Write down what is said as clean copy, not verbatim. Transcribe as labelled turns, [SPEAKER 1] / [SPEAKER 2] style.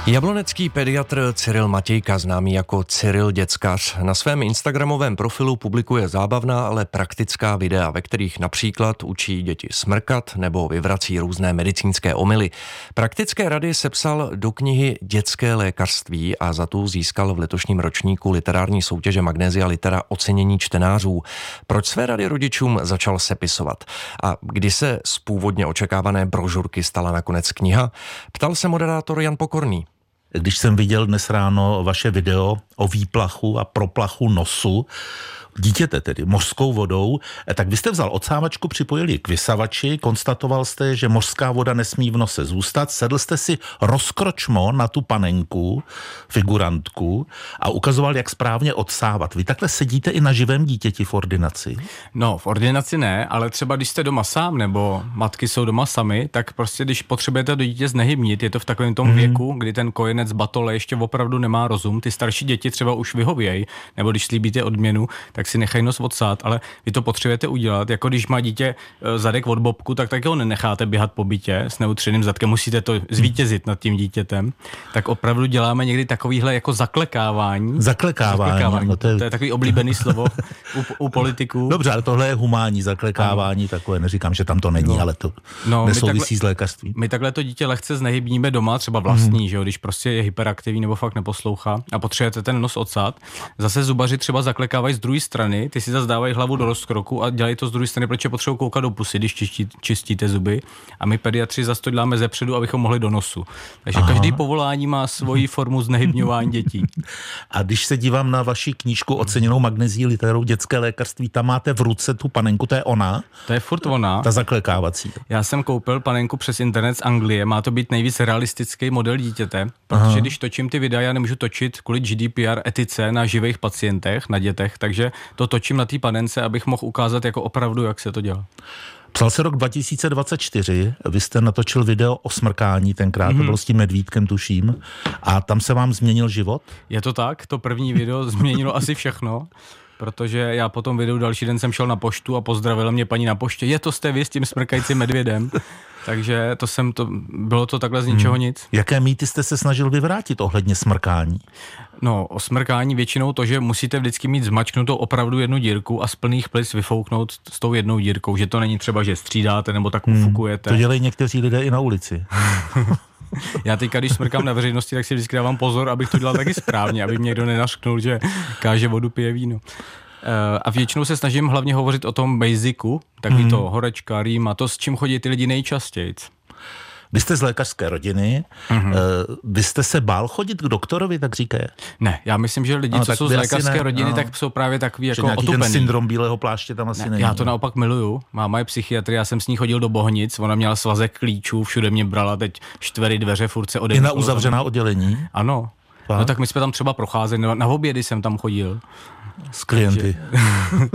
[SPEAKER 1] Jablonecký pediatr Cyril Matějka, známý jako Cyril Děckař, na svém instagramovém profilu publikuje zábavná, ale praktická videa, ve kterých například učí děti smrkat nebo vyvrací různé medicínské omyly. Praktické rady sepsal do knihy Dětské lékařství a za tu získal v letošním ročníku literární soutěže Magnesia Litera ocenění čtenářů. Proč své rady rodičům začal sepisovat? A kdy se z původně očekávané brožurky stala nakonec kniha? Ptal se moderátor Jan Pokorný.
[SPEAKER 2] Když jsem viděl dnes ráno vaše video o výplachu a proplachu nosu dítěte, tedy mořskou vodou, tak vy jste vzal odsávačku, připojili k vysavači, konstatoval jste, že mořská voda nesmí v nose zůstat, sedl jste si rozkročmo na tu panenku, figurantku a ukazoval, jak správně odsávat. Vy takhle sedíte i na živém dítěti v ordinaci?
[SPEAKER 3] No, v ordinaci ne, ale třeba když jste doma sám, nebo matky jsou doma sami, tak prostě když potřebujete do dítě znehybnit, je to v takovém tom věku, kdy ten kojenec batole ještě opravdu nemá rozum, ty starší děti třeba už vyhovějí, nebo když slíbíte odměnu, tak si nechají nos odsát, ale vy to potřebujete udělat. Jako když má dítě zadek od bobku, tak ho nenecháte běhat po bytě s neutřeným zadkem, musíte to zvítězit nad tím dítětem. Tak opravdu děláme někdy takovýhle jako zaklekávání.
[SPEAKER 2] Zaklekávání. No
[SPEAKER 3] to je takový oblíbený slovo u politiků.
[SPEAKER 2] Dobře, ale tohle je humánní zaklekávání, takové, neříkám, že tam to není, ale to nesouvisí s lékařstvím.
[SPEAKER 3] My takhle to dítě lehce znehybníme doma, třeba vlastní, že jo, když prostě je hyperaktivní nebo fakt neposlouchá a potřebujete ten nos odsát. Zase zubaři třeba zaklekávají z druhé strany, ty si zase dávají hlavu do rozkroku a dělají to z druhé strany, protože potřebují koukat do pusy, když čistíte zuby. A my pediatři zase to děláme zepředu, abychom mohli do nosu. Takže každý povolání má svoji formu znehybňování dětí.
[SPEAKER 2] A když se dívám na vaši knížku oceněnou Magnesii Literou Dětské lékařství, tam máte v ruce tu panenku, to je ona?
[SPEAKER 3] To je furt ona.
[SPEAKER 2] Ta zaklekávací.
[SPEAKER 3] Já jsem koupil panenku přes internet z Anglie, má to být nejvíc realistický model dítěte, protože když točím ty videa, já nemůžu točit kvůli GDPR etice na živých pacientech, na dětech, takže to točím na té panence, abych mohl ukázat jako opravdu, jak se to dělá.
[SPEAKER 2] Psal se rok 2024, vy jste natočil video o smrkání, tenkrát to bylo s tím medvídkem, tuším, a tam se vám změnil život?
[SPEAKER 3] Je to tak, to první video změnilo asi všechno, protože já po tom videu další den jsem šel na poštu a pozdravila mě paní na poště, jste vy s tím smrkajícím medvědem. Takže bylo to takhle z ničeho nic.
[SPEAKER 2] Jaké mýty jste se snažil vyvrátit ohledně smrkání?
[SPEAKER 3] No, o smrkání většinou to, že musíte vždycky mít zmačknutou opravdu jednu dírku a z plných plic vyfouknout s tou jednou dírkou, že to není třeba, že střídáte nebo tak ufukujete.
[SPEAKER 2] To dělají někteří lidé i na ulici.
[SPEAKER 3] Já teďka, když smrkám na veřejnosti, tak si vždycky dávám pozor, abych to dělal taky správně, aby mě někdo nenařknul, že káže vodu, pije víno. A většinou se snažím hlavně hovořit o tom basicu, takový to horečka, rýma, to, s čím chodí ty lidi nejčastěji.
[SPEAKER 2] Vy jste z lékařské rodiny, vy jste se bál chodit k doktorovi, tak říkají?
[SPEAKER 3] Ne, já myslím, že lidi, co jsou z lékařské rodiny, tak jsou právě takový jako otupený.
[SPEAKER 2] Ten syndrom bílého pláště tam asi není.
[SPEAKER 3] Já to naopak miluju. Máma je psychiatr, já jsem s ní chodil do Bohnic, ona měla svazek klíčů, všude mě brala, teď čtvery dveře, furt se odemklo.
[SPEAKER 2] I na uzavřená oddělení?
[SPEAKER 3] Ano. No tak my jsme tam třeba procházeli, na obědy jsem tam chodil.
[SPEAKER 2] S klienty.